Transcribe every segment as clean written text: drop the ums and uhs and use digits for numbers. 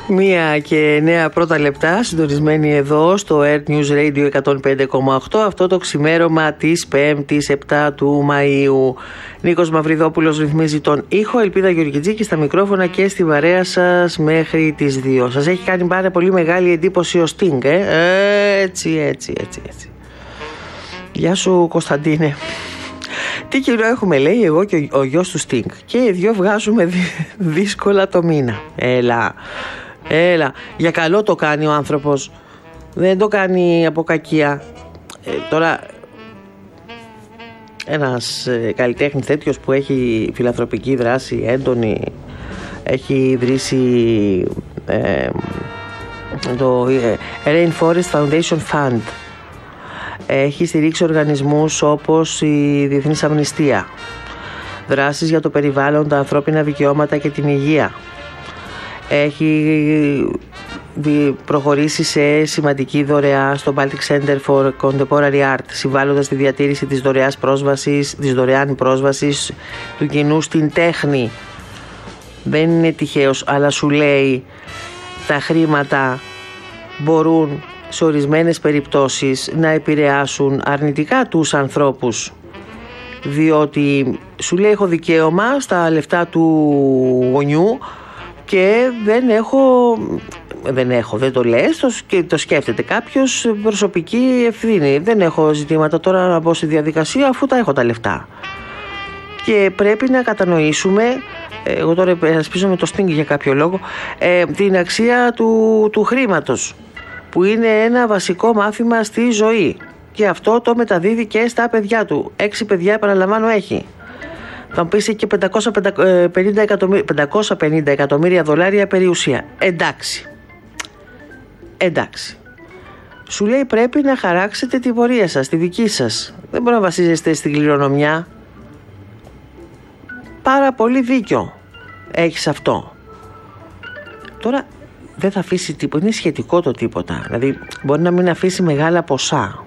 1:09 πρώτα λεπτά, συντονισμένοι εδώ στο Earth News Radio 105,8. Αυτό το ξημέρωμα της 5ης 7 του Μαΐου. Νίκος Μαυριδόπουλος ρυθμίζει τον ήχο, Ελπίδα Γεωργιτζίκη στα μικρόφωνα και στη βαρέα σας μέχρι τις 2. Σας έχει κάνει πάρα πολύ μεγάλη εντύπωση ο Sting, Έτσι. Γεια σου Κωνσταντίνε. Τι κοινό έχουμε, λέει, εγώ και ο γιος του Sting. Και οι δυο βγάζουμε δύσκολα το μήνα. Έλα. Για καλό το κάνει ο άνθρωπος. Δεν το κάνει από κακία. Τώρα, ένας καλλιτέχνης τέτοιος που έχει φιλανθρωπική δράση έντονη, έχει ιδρύσει το Rainforest Foundation Fund. Έχει στηρίξει οργανισμούς όπως η Διεθνής Αμνηστία, δράσεις για το περιβάλλον, τα ανθρώπινα δικαιώματα και την υγεία. Έχει προχωρήσει σε σημαντική δωρεά στο Baltic Center for Contemporary Art, συμβάλλοντας στη διατήρηση της δωρεάν πρόσβασης του κοινού στην τέχνη. Δεν είναι τυχαίος, αλλά σου λέει τα χρήματα μπορούν σε ορισμένες περιπτώσεις να επηρεάσουν αρνητικά τους ανθρώπους, διότι σου λέει έχω δικαίωμα στα λεφτά του γονιού και δεν το λες και το σκέφτεται κάποιος, προσωπική ευθύνη. Δεν έχω ζητήματα τώρα να μπω στη διαδικασία αφού τα έχω τα λεφτά. Και πρέπει να κατανοήσουμε, εγώ τώρα ασπίζομαι το Sting για κάποιο λόγο, την αξία του χρήματος, που είναι ένα βασικό μάθημα στη ζωή, και αυτό το μεταδίδει και στα παιδιά του. 6 παιδιά, επαναλαμβάνω, έχει. Θα μου πεις και 550 εκατομμύρια δολάρια περιουσία. Εντάξει. Σου λέει πρέπει να χαράξετε τη πορεία σας, τη δική σας. Δεν μπορεί να βασίζεστε στην κληρονομιά. Πάρα πολύ δίκιο έχεις αυτό. Τώρα δεν θα αφήσει τίποτα, είναι σχετικό το τίποτα. Δηλαδή μπορεί να μην αφήσει μεγάλα ποσά,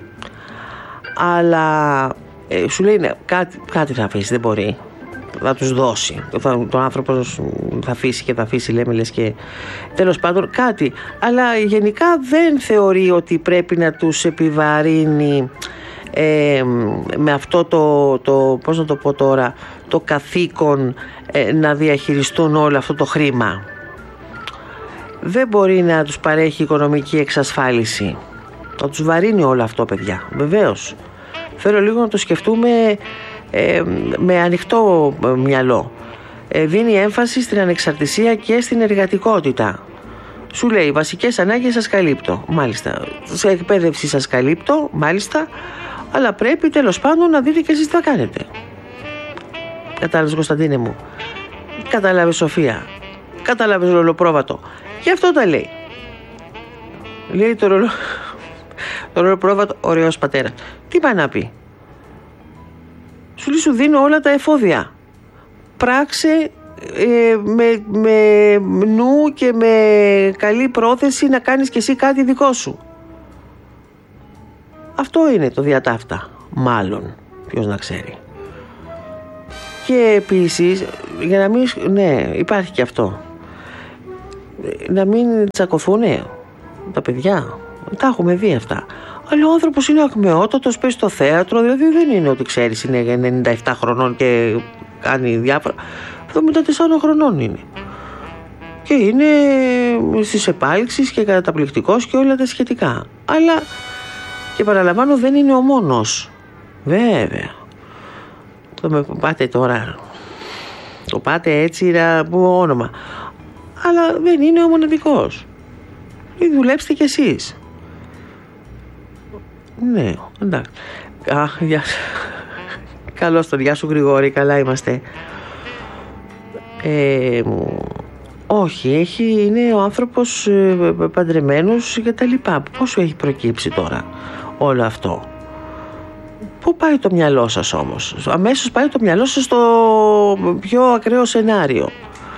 αλλά σου λέει κάτι θα αφήσει, δεν μπορεί. Θα τους δώσει. Τον άνθρωπο θα αφήσει, λέμε, λες, και τέλος πάντων κάτι. Αλλά γενικά δεν θεωρεί ότι πρέπει να τους επιβαρύνει με αυτό το πώς να το πω τώρα, το καθήκον να διαχειριστούν όλο αυτό το χρήμα. Δεν μπορεί να τους παρέχει οικονομική εξασφάλιση. Θα τους βαρύνει όλο αυτό, παιδιά. Βεβαίως. Θέλω λίγο να το σκεφτούμε με ανοιχτό μυαλό. Δίνει έμφαση στην ανεξαρτησία και στην εργατικότητα. Σου λέει βασικές ανάγκες σας καλύπτω, μάλιστα. Σε εκπαίδευση σας καλύπτω, μάλιστα. Αλλά πρέπει τέλος πάντων να δείτε και εσείς τι θα κάνετε. Κατάλαβες, Κωνσταντίνε μου? Κατάλαβες, Σοφία? Κατάλαβες, Ρολοπρόβατο? Γι' αυτό τα λέει. Λέει το Ρολοπρόβατο, ωραίος πατέρα. Τι πάει να πει? Σου λέει, σου δίνω όλα τα εφόδια. Πράξε με νου και με καλή πρόθεση να κάνεις κι εσύ κάτι δικό σου. Αυτό είναι το διατάφτα. Μάλλον. Ποιος να ξέρει. Και επίσης, για να μην... Ναι, υπάρχει και αυτό. Να μην τσακωθούν τα παιδιά. Τα έχουμε δει αυτά. Αλλά ο άνθρωπος είναι ακμεότατος, παίζει στο θέατρο, δηλαδή δεν είναι ότι ξέρεις, είναι 97 χρονών και κάνει διάφορα. 74 χρονών είναι. Και είναι στις επάλξεις και καταπληκτικός και όλα τα σχετικά. Αλλά, και παραλαμβάνω, δεν είναι ο μόνος. Βέβαια. Το πάτε τώρα. Το πάτε έτσι να πούμε όνομα. Αλλά δεν είναι ο μοναδικός. Δουλέψτε κι εσείς. Ναι, εντάξει. Γεια σου. Καλώς τον, γεια σου Γρηγόρη, καλά είμαστε. Όχι, είναι ο άνθρωπος παντρεμένος και τα λοιπά. Πώς σου έχει προκύψει τώρα όλο αυτό? Πού πάει το μυαλό σας όμως? Αμέσως πάει το μυαλό σας στο πιο ακραίο σενάριο.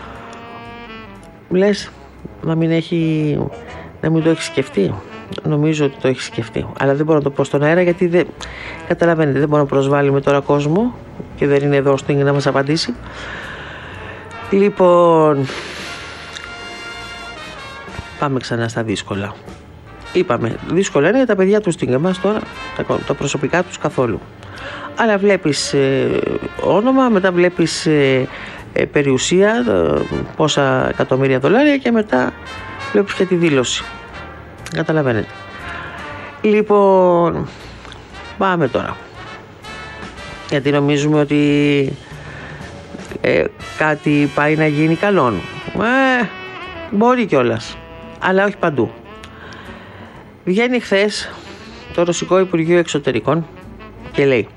Λες να μην το έχει σκεφτεί. Νομίζω ότι το έχει σκεφτεί. Αλλά δεν μπορώ να το πω στον αέρα, γιατί καταλαβαίνετε, δεν μπορώ να προσβάλλουμε τώρα κόσμο και δεν είναι εδώ ο Sting να μας απαντήσει. Λοιπόν, πάμε ξανά στα δύσκολα. Είπαμε, δύσκολα είναι για τα παιδιά τους, την εμάς τώρα, τα προσωπικά τους καθόλου. Αλλά βλέπεις όνομα, μετά βλέπεις περιουσία, πόσα εκατομμύρια δολάρια και μετά βλέπεις και τη δήλωση. Καταλαβαίνετε. Λοιπόν, πάμε τώρα. Γιατί νομίζουμε ότι κάτι πάει να γίνει καλόν. Μπορεί κιόλας, αλλά όχι παντού. Βγαίνει χθες το Ρωσικό Υπουργείο Εξωτερικών και λέει: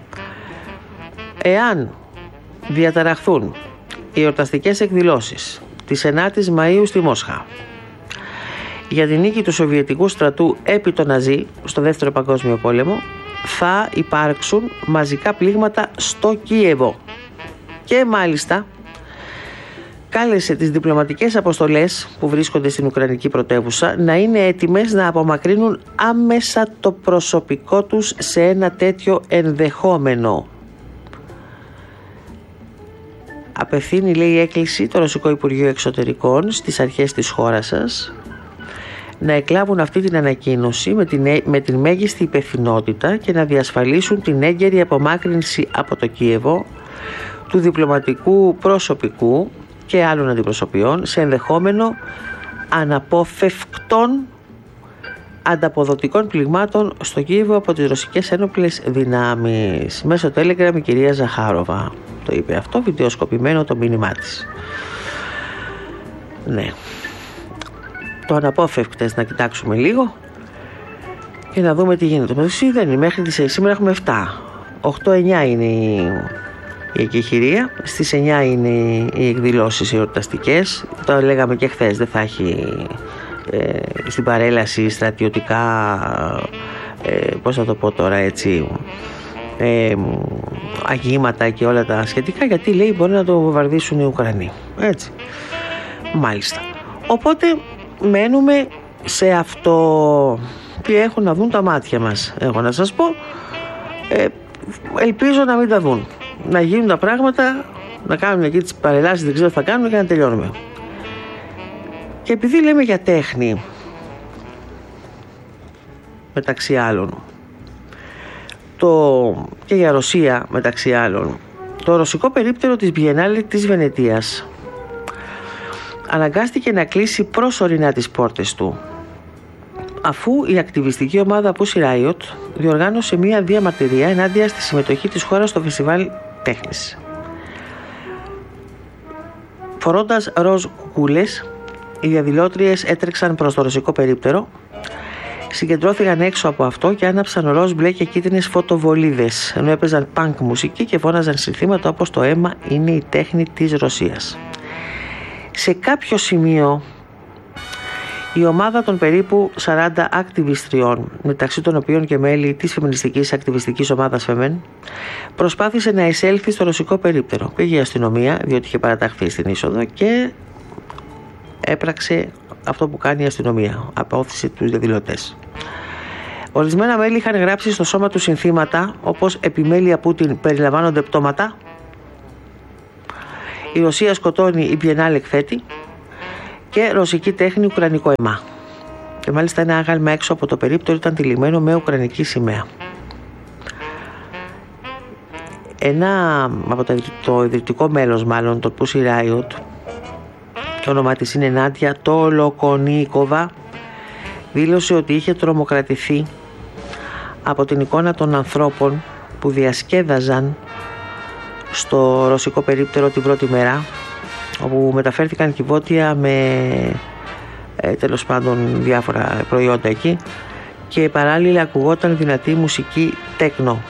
εάν διαταραχθούν οι εορταστικές εκδηλώσεις της 9ης Μαΐου στη Μόσχα για την νίκη του Σοβιετικού στρατού επί των Ναζί στο Δεύτερο Παγκόσμιο Πόλεμο, θα υπάρξουν μαζικά πλήγματα στο Κίεβο. Και μάλιστα κάλεσε τις διπλωματικές αποστολές που βρίσκονται στην Ουκρανική πρωτεύουσα να είναι έτοιμες να απομακρύνουν άμεσα το προσωπικό τους σε ένα τέτοιο ενδεχόμενο. Απευθύνει, λέει, έκκληση το Ρωσικό Υπουργείο Εξωτερικών στις αρχές της χώρας σας να εκλάβουν αυτή την ανακοίνωση με την μέγιστη υπευθυνότητα και να διασφαλίσουν την έγκαιρη απομάκρυνση από το Κίεβο του διπλωματικού προσωπικού και άλλων αντιπροσωπιών σε ενδεχόμενο αναπόφευκτων ανταποδοτικών πληγμάτων στο Κίεβο από τις ρωσικές ένοπλες δυνάμεις. Μέσω Telegram η κυρία Ζαχάροβα το είπε αυτό, βιντεοσκοπημένο το μήνυμά της. Ναι. Το αναπόφευκτες να κοιτάξουμε λίγο και να δούμε τι γίνεται. Σήμερα έχουμε 7. 8-9 είναι η εκεχηρία. Στις 9 είναι οι εκδηλώσεις εορταστικές. Το λέγαμε και χθες, δεν θα έχει στην παρέλαση στρατιωτικά, πώς θα το πω τώρα έτσι, αγήματα και όλα τα σχετικά, γιατί λέει μπορεί να το βομβαρδίσουν οι Ουκρανοί. Έτσι. Μάλιστα. Οπότε μένουμε σε αυτό. Τι έχουν να δουν τα μάτια μας, έχω να σας πω. Ελπίζω να μην τα δουν. Να γίνουν τα πράγματα, να κάνουν εκεί τις παρελάσεις, δεν ξέρω τι θα κάνουμε και να τελειώνουμε. Και επειδή λέμε για τέχνη, μεταξύ άλλων, και για Ρωσία μεταξύ άλλων, το ρωσικό περίπτερο της Biennale της Βενετίας αναγκάστηκε να κλείσει προσωρινά τις πόρτες του, αφού η ακτιβιστική ομάδα Pussy Riot διοργάνωσε μια διαμαρτυρία ενάντια στη συμμετοχή της χώρας στο φεστιβάλ τέχνης. Φορώντας ροζ κουκούλες, οι διαδηλώτριες έτρεξαν προς το ρωσικό περίπτερο, συγκεντρώθηκαν έξω από αυτό και άναψαν ροζ, μπλε και κίτρινες φωτοβολίδες, ενώ έπαιζαν punk μουσική και φώναζαν συνθήματα όπως «Το αίμα είναι η τέχνη της Ρωσίας». Σε κάποιο σημείο η ομάδα των περίπου 40 ακτιβιστριών, μεταξύ των οποίων και μέλη της φεμινιστικής ακτιβιστικής ομάδας Φεμέν, προσπάθησε να εισέλθει στο ρωσικό περίπτερο. Πήγε η αστυνομία, διότι είχε παραταχθεί στην είσοδο, και έπραξε αυτό που κάνει η αστυνομία, απόθυσε τους διαδηλωτές. Ορισμένα μέλη είχαν γράψει στο σώμα του συνθήματα όπως «Επιμέλεια Πούτιν, περιλαμβάνονται πτώματα», «Η Ρωσία σκοτώνει, η Biennale εκθέτει» και «Ρωσική τέχνη, ουκρανικό αίμα». Και μάλιστα ένα άγαλμα έξω από το περίπτερο ήταν τυλιγμένο με ουκρανική σημαία. Ένα από το ιδρυτικό μέλος, μάλλον το Pussy Riot, το όνομα της είναι Νάντια Τολοκονίκοβα, δήλωσε ότι είχε τρομοκρατηθεί από την εικόνα των ανθρώπων που διασκέδαζαν στο ρωσικό περίπτερο την πρώτη μέρα, όπου μεταφέρθηκαν κυβότια με τέλος πάντων διάφορα προϊόντα εκεί, και παράλληλα ακουγόταν δυνατή μουσική τέκνο.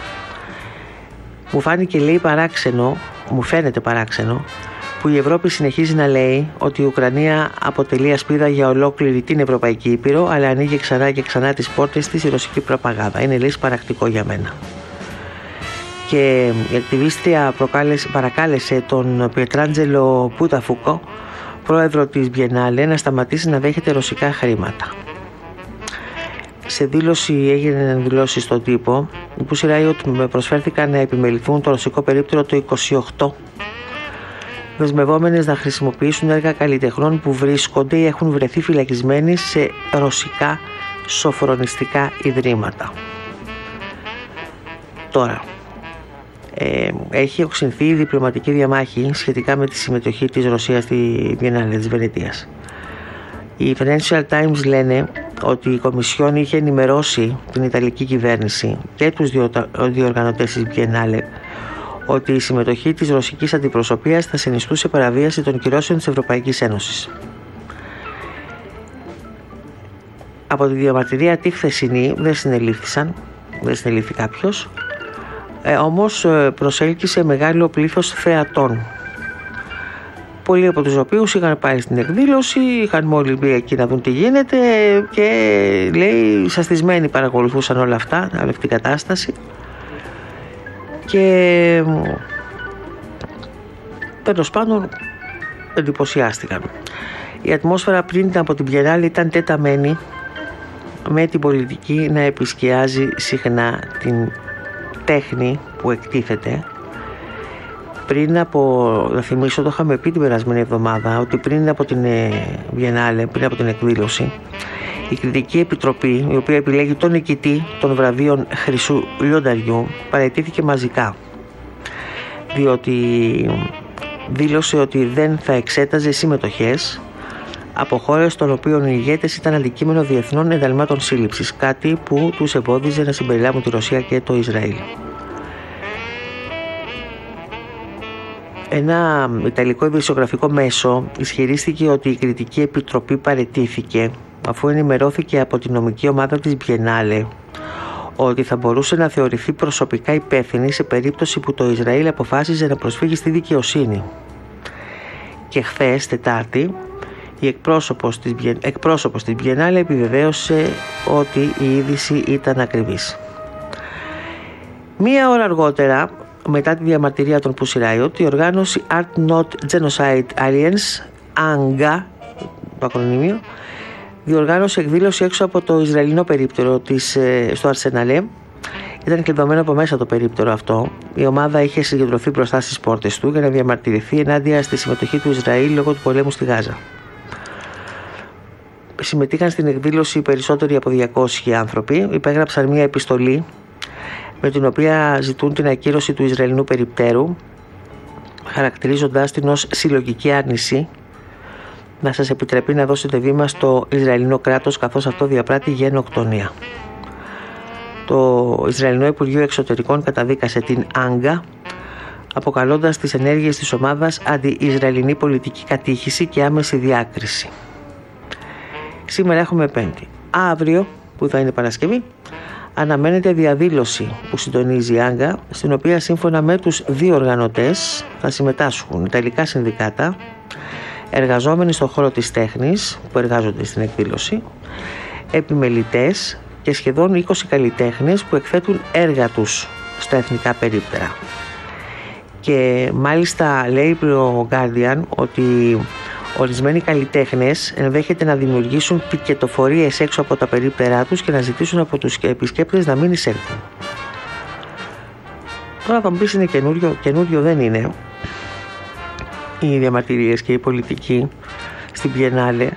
Μου φαίνεται παράξενο που η Ευρώπη συνεχίζει να λέει ότι η Ουκρανία αποτελεί ασπίδα για ολόκληρη την Ευρωπαϊκή Ήπειρο, αλλά ανοίγει ξανά και ξανά τις πόρτες της η ρωσική προπαγάνδα. Είναι λες παρακτικό για μένα. Και η ακτιβίστρια παρακάλεσε τον Πιετράντζελο Πουταφούκο, πρόεδρο της Biennale, να σταματήσει να δέχεται ρωσικά χρήματα. Σε δήλωση, έγιναν δηλώσεις στον τύπο, οι Pussy Riot προσφέρθηκαν να επιμεληθούν το ρωσικό περίπτερο το 28, δεσμευόμενες να χρησιμοποιήσουν έργα καλλιτεχνών που βρίσκονται ή έχουν βρεθεί φυλακισμένοι σε ρωσικά σοφρονιστικά ιδρύματα. Τώρα, έχει οξυνθεί η διπλωματική διαμάχη σχετικά με τη συμμετοχή της Ρωσίας στη Βιενάλε της Βενετίας. Οι Financial Times λένε ότι η Κομισιόν είχε ενημερώσει την Ιταλική κυβέρνηση και τους διοργανωτές της Βιενάλε ότι η συμμετοχή της ρωσικής αντιπροσωπείας θα συνιστούσε παραβίαση των κυρώσεων της Ευρωπαϊκής Ένωσης. Από τη διαμαρτυρία τη χθεσινή δεν συνελήφθη κάποιος, όμως προσέλκυσε μεγάλο πλήθος θεατών, πολλοί από τους οποίους είχαν πάει στην εκδήλωση, είχαν μόλις μπει εκεί να δουν τι γίνεται και λέει σαστισμένοι παρακολουθούσαν όλα αυτά, όλη αυτή την κατάσταση και τέλος πάντων εντυπωσιάστηκαν. Η ατμόσφαιρα πριν από την Βιενάλε ήταν τεταμένη με την πολιτική να επισκιάζει συχνά την τέχνη που εκτίθεται. Πριν από, να θυμίσω, το είχαμε πει την περασμένη εβδομάδα, ότι πριν από την Βιενάλε, πριν από την εκδήλωση, η Κριτική Επιτροπή, η οποία επιλέγει τον νικητή των βραβείων Χρυσού Λιονταριού, παραιτήθηκε μαζικά, διότι δήλωσε ότι δεν θα εξέταζε συμμετοχές από χώρες των οποίων οι ηγέτες ήταν αντικείμενο διεθνών ενταλμάτων σύλληψης, κάτι που τους εμπόδιζε να συμπεριλάβουν τη Ρωσία και το Ισραήλ. Ένα ιταλικό ειδησιογραφικό μέσο ισχυρίστηκε ότι η Κριτική Επιτροπή παραιτήθηκε αφού ενημερώθηκε από την νομική ομάδα της Βιενάλε ότι θα μπορούσε να θεωρηθεί προσωπικά υπεύθυνη σε περίπτωση που το Ισραήλ αποφάσιζε να προσφύγει στη και χθες, Τετάρτη, η εκπρόσωπος της Βιενάλε επιβεβαίωσε ότι η είδηση ήταν ακριβής. Μία ώρα αργότερα, μετά τη διαμαρτυρία των Pussy Riot, η οργάνωση Art Not Genocide Alliance, ANGA, το ακρονίμιο, διοργάνωσε εκδήλωση έξω από το Ισραηλινό περίπτερο στο Αρσεναλέ. Ήταν κλειδωμένο από μέσα το περίπτερο αυτό. Η ομάδα είχε συγκεντρωθεί μπροστά στις πόρτες του για να διαμαρτυρηθεί ενάντια στη συμμετοχή του Ισραήλ λόγω του πολέμου στη Γάζα. Συμμετείχαν στην εκδήλωση περισσότεροι από 200 άνθρωποι. Υπέγραψαν μια επιστολή με την οποία ζητούν την ακύρωση του Ισραηλινού περιπτέρου, χαρακτηρίζοντάς την ως συλλογική άρνηση να σας επιτρέπει να δώσετε βήμα στο Ισραηλινό κράτος καθώς αυτό διαπράττει γενοκτονία. Το Ισραηλινό Υπουργείο Εξωτερικών καταδίκασε την ANGA, αποκαλώντας τις ενέργειες της ομάδας αντι-Ισραηλινή πολιτική κατήχηση και άμεση διάκριση. Σήμερα έχουμε Πέμπτη. Αύριο, που θα είναι Παρασκευή, αναμένεται διαδήλωση που συντονίζει η ANGA, στην οποία σύμφωνα με τους δύο οργανωτές θα συμμετάσχουν ιταλικά συνδικάτα, εργαζόμενοι στον χώρο της τέχνης που εργάζονται στην εκδήλωση, επιμελητές και σχεδόν 20 καλλιτέχνες που εκθέτουν έργα τους στα εθνικά περίπτερα. Και μάλιστα λέει ο Guardian ότι ορισμένοι καλλιτέχνες ενδέχεται να δημιουργήσουν πικετοφορίες έξω από τα περίπτερά τους και να ζητήσουν από τους επισκέπτες να μην εισέλθουν. Τώρα θα μου πεις είναι καινούριο δεν είναι. Οι διαμαρτυρίες και η πολιτική στην Βιενάλε.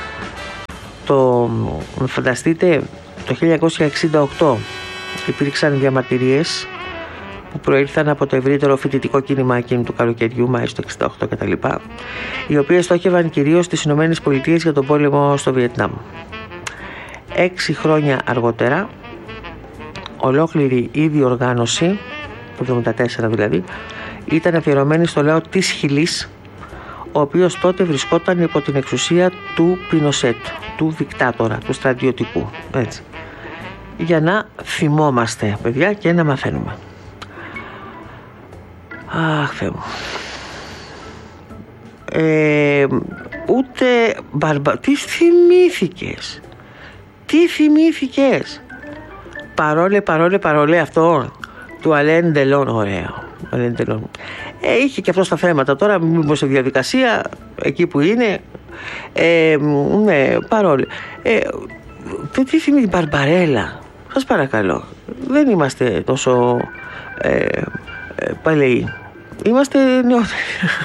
Φανταστείτε, το 1968 υπήρξαν διαμαρτυρίες που προήλθαν από το ευρύτερο φοιτητικό κίνημα εκείνου του καλοκαιριού, Μάης του 1968 κτλ., οι οποίες στόχευαν κυρίως τις Ηνωμένες Πολιτείες για τον πόλεμο στο Βιετνάμ. 6 χρόνια αργότερα, ολόκληρη η διοργάνωση, το 1974 δηλαδή, ήταν αφιερωμένη στο λαό της Χιλής, ο οποίος τότε βρισκόταν υπό την εξουσία του Πινοσέτ, του δικτάτορα, του στρατιωτικού. Έτσι. Για να θυμόμαστε, παιδιά, και να μαθαίνουμε. Αχ, Θεέ μου. Τι θυμήθηκες. Παρόλε αυτό του Αλέν Ντελόν, ωραίο. Είχε και αυτό στα θέματα. Τώρα μήπως σε διαδικασία εκεί που είναι, ναι, παρόλε. Τι θυμίζει, Μπαρμπαρέλα, σας παρακαλώ, δεν είμαστε τόσο παλαιοί. Είμαστε νεότεροι.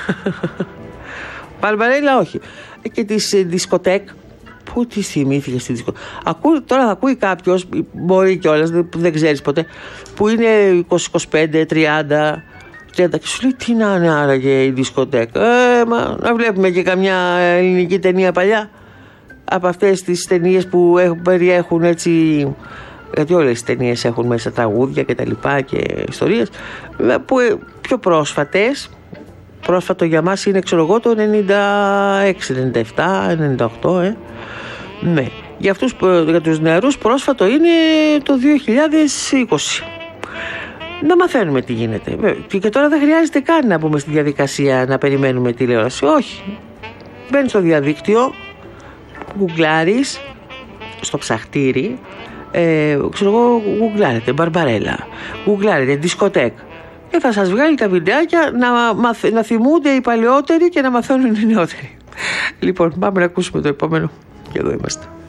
Μπαρμπαρέλα όχι. Και τις δισκοτέκ. Πού τη θυμήθηκε στη δισκοτέκ. Τώρα θα ακούει κάποιος, μπορεί κιόλας, δεν ξέρεις ποτέ, που είναι 20-25, 30. Και σου λέει τι να είναι άραγε η δισκοτέκ. Να βλέπουμε και καμιά ελληνική ταινία παλιά. Από αυτές τις ταινίες που περιέχουν έτσι. Γιατί όλες τις ταινίες έχουν μέσα τραγούδια και τα λοιπά και ιστορίες. Που πιο πρόσφατες. Πρόσφατο για μας είναι, ξέρω εγώ, το 96, 97, 98. Ναι. Για τους νεαρούς πρόσφατο είναι το 2020. Να μαθαίνουμε τι γίνεται. Και τώρα δεν χρειάζεται καν να μπούμε στη διαδικασία να περιμένουμε τηλεόραση. Όχι. Μπαίνεις στο διαδίκτυο, γκουγκλάρεις στο ψαχτήρι, ξέρω εγώ, γκουγκλάρετε Μπαρμπαρέλα, γκουγκλάρετε δισκοτέκ και θα σας βγάλει τα βιντεάκια να θυμούνται οι παλαιότεροι και να μαθαίνουν οι νεότεροι. Λοιπόν, πάμε να ακούσουμε το επόμενο και εδώ είμαστε.